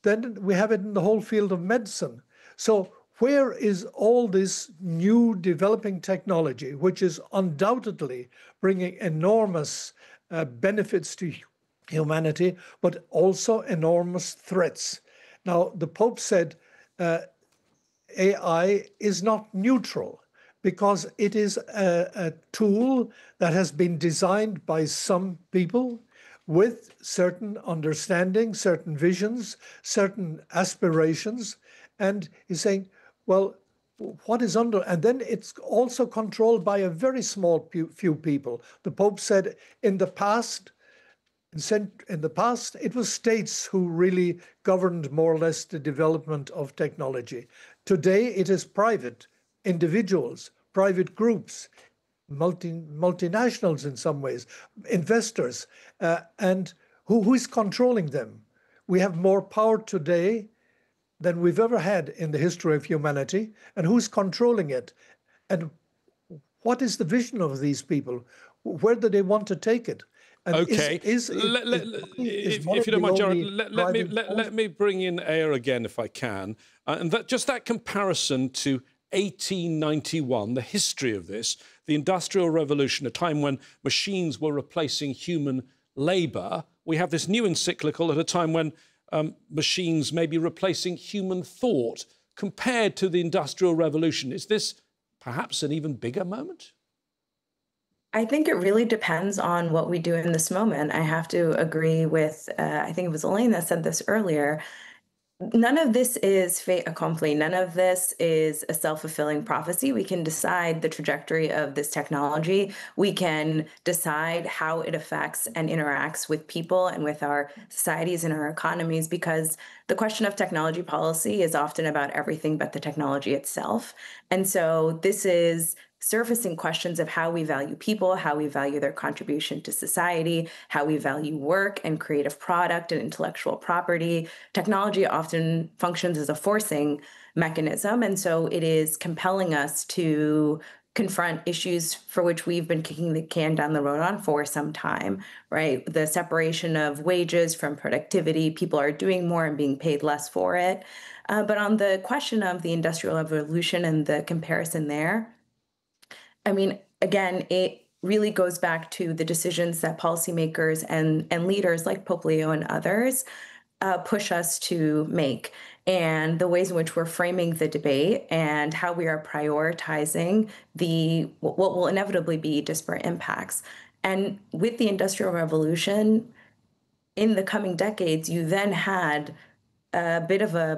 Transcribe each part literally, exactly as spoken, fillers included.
then we have it in the whole field of medicine. So where is all this new developing technology, which is undoubtedly bringing enormous uh, benefits to humanity, but also enormous threats? Now, the Pope said uh, A I is not neutral because it is a, a tool that has been designed by some people with certain understanding, certain visions, certain aspirations. And he's saying, well, what is under, and then it's also controlled by a very small few people. The Pope said in the past, in the past, it was states who really governed more or less the development of technology. Today, it is private individuals, private groups, multi, multinationals in some ways, investors, uh, and who, who is controlling them? We have more power today than we've ever had in the history of humanity, and who's controlling it? And what is the vision of these people? Where do they want to take it? And okay, is, is, let, let, is, if, if you don't mind, Jared, let, let me let, let me bring in Aya again, if I can, uh, and that just that comparison to eighteen ninety-one, the history of this, the Industrial Revolution, a time when machines were replacing human labour. We have this new encyclical at a time when um, machines may be replacing human thought. Compared to the Industrial Revolution, is this perhaps an even bigger moment? I think it really depends on what we do in this moment. I have to agree with, uh, I think it was Elaine that said this earlier. None of this is fait accompli. None of this is a self-fulfilling prophecy. We can decide the trajectory of this technology. We can decide how it affects and interacts with people and with our societies and our economies, because the question of technology policy is often about everything but the technology itself. And so this is surfacing questions of how we value people, how we value their contribution to society, how we value work and creative product and intellectual property. Technology often functions as a forcing mechanism, and so it is compelling us to confront issues for which we've been kicking the can down the road on for some time, right? The separation of wages from productivity, people are doing more and being paid less for it. Uh, but on the question of the Industrial Revolution and the comparison there, I mean, again, it really goes back to the decisions that policymakers and, and leaders like Pope Leo and others uh, push us to make, and the ways in which we're framing the debate and how we are prioritizing the what will inevitably be disparate impacts. And with the Industrial Revolution, in the coming decades, you then had a bit of a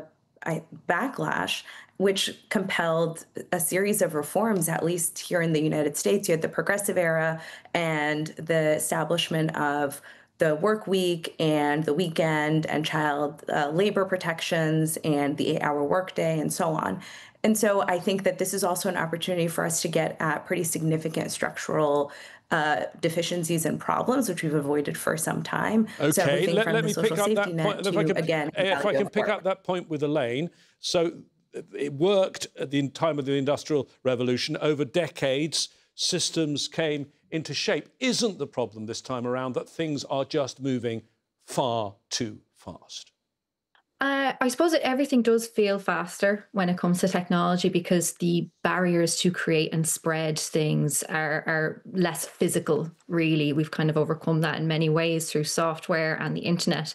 backlash, which compelled a series of reforms, at least here in the United States. You had the Progressive Era and the establishment of the work week and the weekend and child uh, labor protections and the eight-hour workday and so on. And so I think that this is also an opportunity for us to get at pretty significant structural uh, deficiencies and problems, which we've avoided for some time. Okay, so everything let, from let the me social pick up safety that net point. to, If I can, again, if I can pick up that point with Elaine. So it worked at the time of the Industrial Revolution. Over decades, systems came into shape. Isn't the problem this time around that things are just moving far too fast? Uh, I suppose that everything does feel faster when it comes to technology because the barriers to create and spread things are, are less physical, really. We've kind of overcome that in many ways through software and the internet.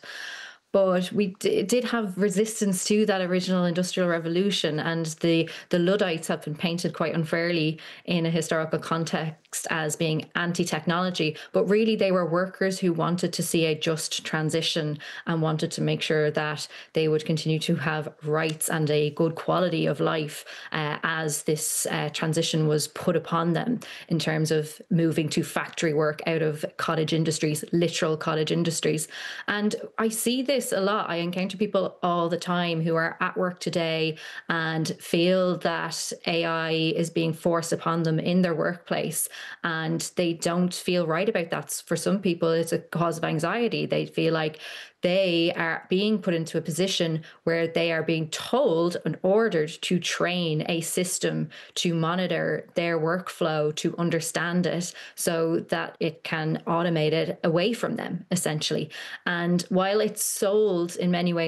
But we d did have resistance to that original Industrial Revolution, and the, the Luddites have been painted quite unfairly in a historical context as being anti-technology. But really, they were workers who wanted to see a just transition and wanted to make sure that they would continue to have rights and a good quality of life uh, as this uh, transition was put upon them in terms of moving to factory work out of cottage industries, literal cottage industries. And I see this a lot. I encounter people all the time who are at work today and feel that A I is being forced upon them in their workplace, and they don't feel right about that. For some people, it's a cause of anxiety. They feel like they are being put into a position where they are being told and ordered to train a system to monitor their workflow, to understand it so that it can automate it away from them, essentially. And while it's sold in many ways